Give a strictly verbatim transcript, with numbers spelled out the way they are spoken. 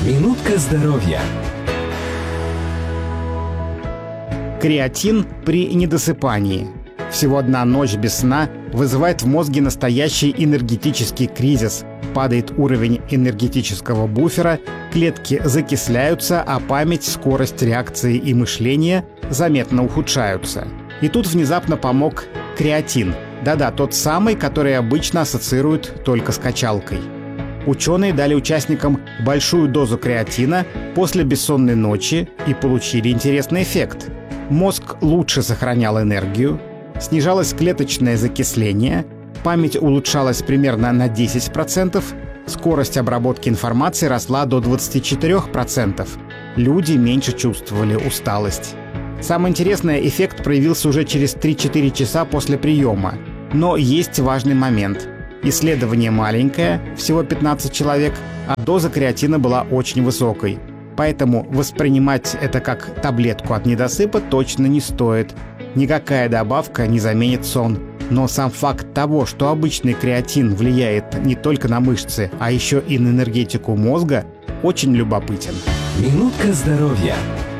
Минутка здоровья. Креатин при недосыпании. Всего одна ночь без сна вызывает в мозге настоящий энергетический кризис. Падает уровень энергетического буфера, клетки закисляются, а память, скорость реакции и мышления заметно ухудшаются. И тут внезапно помог креатин. Да-да, тот самый, который обычно ассоциируют только с качалкой. Ученые дали участникам большую дозу креатина после бессонной ночи и получили интересный эффект. Мозг лучше сохранял энергию, снижалось клеточное закисление, память улучшалась примерно на десять процентов, скорость обработки информации росла до двадцати четырёх процентов. Люди меньше чувствовали усталость. Самое интересное, эффект проявился уже через три-четыре часа после приема. Но есть важный момент. Исследование маленькое, всего пятнадцать человек, а доза креатина была очень высокой. Поэтому воспринимать это как таблетку от недосыпа точно не стоит. Никакая добавка не заменит сон. Но сам факт того, что обычный креатин влияет не только на мышцы, а еще и на энергетику мозга, очень любопытен. Минутка здоровья.